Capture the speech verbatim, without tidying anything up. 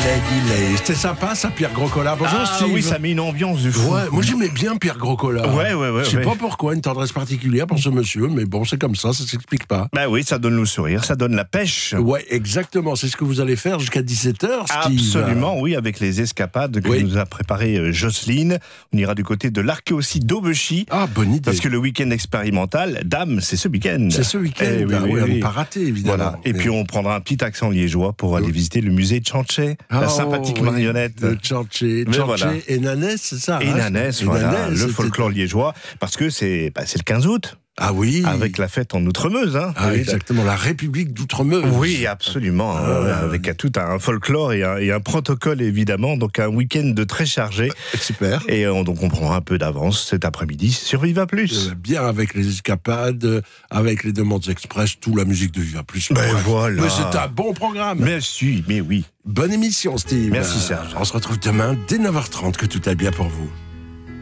delay. C'était sympa ça, Pierre Grocola. Bonjour ah, Steve. Oui, ça met une ambiance du fou. Ouais, moi j'aimais bien Pierre Grocola. Ouais, ouais, ouais. Je sais ouais. pas pourquoi, une tendresse particulière pour ce monsieur, mais bon, c'est comme ça, ça s'explique pas. Bah oui, ça donne le sourire, ça donne la pêche. Ouais, exactement. C'est ce que vous allez faire jusqu'à dix-sept heures, Steve. Absolument, oui, avec les escapades que oui. nous a préparé euh, Jocelyne. On ira du côté de l'Archéosie d'Aubechy. Ah, bonne idée. Parce que le week-end expérimental, dame, c'est ce week-end. C'est ce week-end. Eh oui, ah, oui, oui, oui. on ne pas raté, évidemment. Voilà. Et mais... puis on prendra un petit accent liégeois pour aller oui. visiter le musée de Chanché, oh, la sympathique oui. marionnette. Le Chanché, Chanché voilà. et Nanès, c'est ça. Et hein, Nanès, et voilà, Nanès, le c'était... folklore liégeois, parce que c'est bah, c'est le quinze août. Ah oui. Avec la fête en Outremeuse. Hein, ah, exactement, la République d'Outremeuse. Oui, absolument. Ah, euh, avec tout un folklore et un, et un protocole, évidemment. Donc un week-end très chargé. Super. Et euh, donc on prendra un peu d'avance cet après-midi sur Viva Plus. Euh, bien avec les escapades, avec les demandes express, tout la musique de Viva Plus. Ben voilà. Mais c'est un bon programme. Merci, mais oui. Bonne émission, Steve. Merci, Serge. On se retrouve demain dès neuf heures trente, que tout aille bien pour vous.